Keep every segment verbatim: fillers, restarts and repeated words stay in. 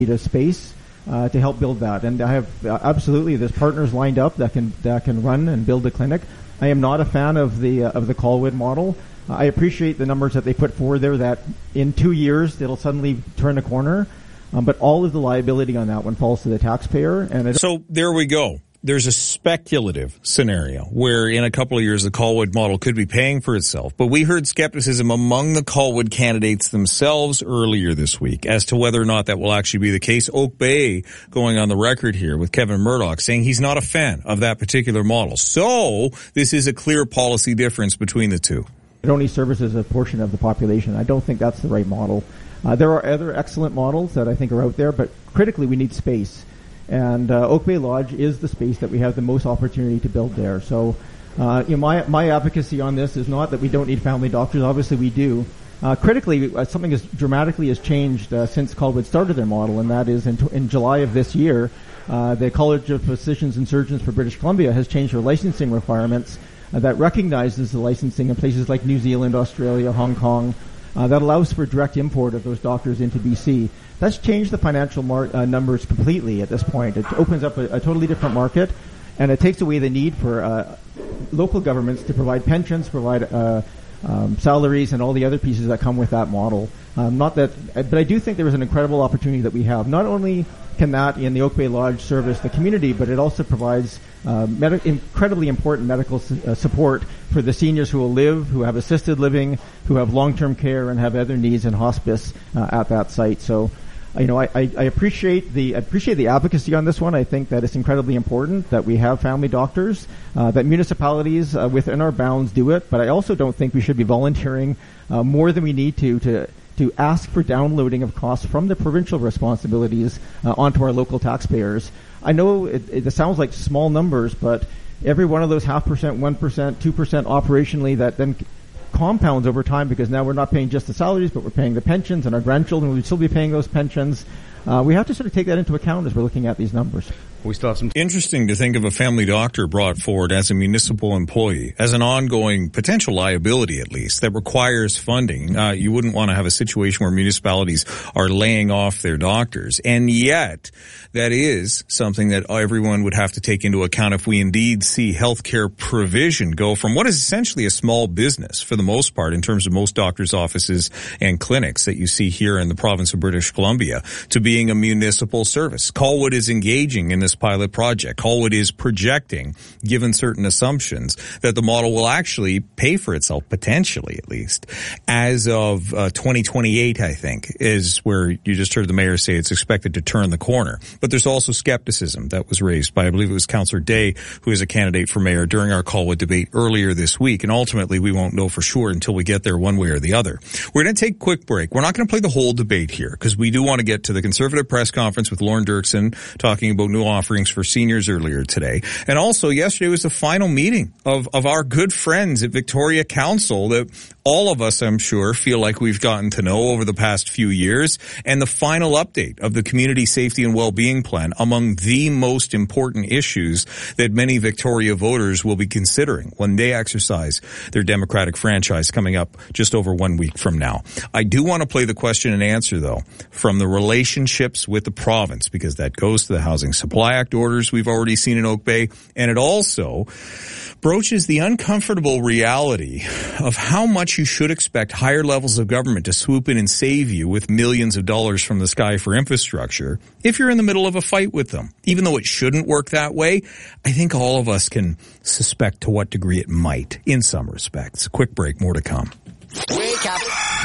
need a space uh, to help build that. And I have uh, absolutely there's partners lined up that can that can run and build a clinic. I am not a fan of the uh, of the Colwood model. Uh, I appreciate the numbers that they put forward there, that in two years it'll suddenly turn a corner, um, but all of the liability on that one falls to the taxpayer. And it so there we go. There's a speculative scenario where in a couple of years the Colwood model could be paying for itself. But we heard skepticism among the Colwood candidates themselves earlier this week as to whether or not that will actually be the case. Oak Bay going on the record here with Kevin Murdoch saying he's not a fan of that particular model. So this is a clear policy difference between the two. It only services a portion of the population. I don't think that's the right model. Uh, there are other excellent models that I think are out there, but critically we need space. And uh, Oak Bay Lodge is the space that we have the most opportunity to build there. So, uh, you know, my my advocacy on this is not that we don't need family doctors. Obviously, we do. Uh, critically, uh, something as dramatically has changed uh, since Colwood started their model, and that is in, t- in July of this year, uh, the College of Physicians and Surgeons for British Columbia has changed their licensing requirements uh, that recognizes the licensing in places like New Zealand, Australia, Hong Kong, uh, that allows for direct import of those doctors into B C. That's changed the financial mar- uh, numbers completely at this point. It opens up a, a totally different market, and it takes away the need for uh, local governments to provide pensions, provide uh, um, salaries, and all the other pieces that come with that model. Um, not that, but I do think there is an incredible opportunity that we have. Not only can that in the Oak Bay Lodge service the community, but it also provides uh, med- incredibly important medical su- uh, support for the seniors who will live, who have assisted living, who have long-term care, and have other needs in hospice uh, at that site. So. You know, I, I, I appreciate the I appreciate the advocacy on this one. I think that it's incredibly important that we have family doctors, uh, that municipalities uh, within our bounds do it. But I also don't think we should be volunteering uh, more than we need to to to ask for downloading of costs from the provincial responsibilities uh, onto our local taxpayers. I know it, it sounds like small numbers, but every one of those half percent, one percent, two percent operationally that then compounds over time, because now we're not paying just the salaries, but we're paying the pensions, and our grandchildren will still be paying those pensions. Uh, we have to sort of take that into account as we're looking at these numbers. We still have some. Interesting to think of a family doctor brought forward as a municipal employee, as an ongoing potential liability at least, that requires funding. Uh, you wouldn't want to have a situation where municipalities are laying off their doctors. And yet, that is something that everyone would have to take into account if we indeed see healthcare provision go from what is essentially a small business for the most part in terms of most doctors' offices and clinics that you see here in the province of British Columbia to being a municipal service. Colwood is engaging in this pilot project. Colwood is projecting, given certain assumptions, that the model will actually pay for itself, potentially at least, as of uh, twenty twenty-eight, I think, is where you just heard the mayor say it's expected to turn the corner. But there's also skepticism that was raised by, I believe it was Councillor Day, who is a candidate for mayor, during our Colwood debate earlier this week. And ultimately, we won't know for sure until we get there one way or the other. We're going to take a quick break. We're not going to play the whole debate here because we do want to get to the Conservative press conference with Lorne Dirksen talking about new offerings for seniors earlier today. And also yesterday was the final meeting of, of our good friends at Victoria Council that all of us, I'm sure, feel like we've gotten to know over the past few years, and the final update of the Community Safety and Wellbeing Plan, among the most important issues that many Victoria voters will be considering when they exercise their democratic franchise coming up just over one week from now. I do want to play the question and answer, though, from the relationships with the province, because that goes to the Housing Supply Act orders we've already seen in Oak Bay, and it also broaches the uncomfortable reality of how much you should expect higher levels of government to swoop in and save you with millions of dollars from the sky for infrastructure if you're in the middle of a fight with them. Even though it shouldn't work that way, I think all of us can suspect to what degree it might in some respects. Quick break, more to come. Wake up.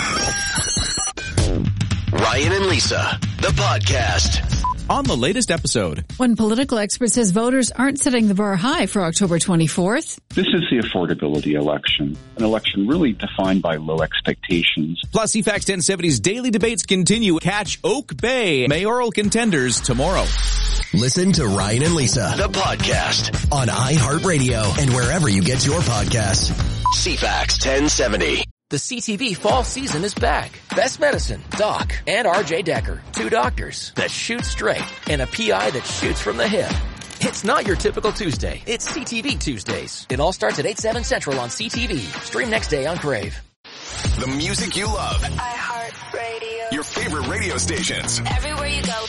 Ryan and Lisa, the podcast. On the latest episode. One political expert says voters aren't setting the bar high for October twenty-fourth. This is the affordability election, an election really defined by low expectations. Plus, C FAX ten seventy's daily debates continue. Catch Oak Bay mayoral contenders tomorrow. Listen to Ryan and Lisa, the podcast, on iHeartRadio and wherever you get your podcasts. C FAX ten seventy. The C T V fall season is back. Best Medicine, Doc, and R J Decker. Two doctors that shoot straight and a P I that shoots from the hip. It's not your typical Tuesday. It's C T V Tuesdays. It all starts at eight, seven Central on C T V. Stream next day on Crave. The music you love. iHeartRadio. Your favorite radio stations. Everywhere you go.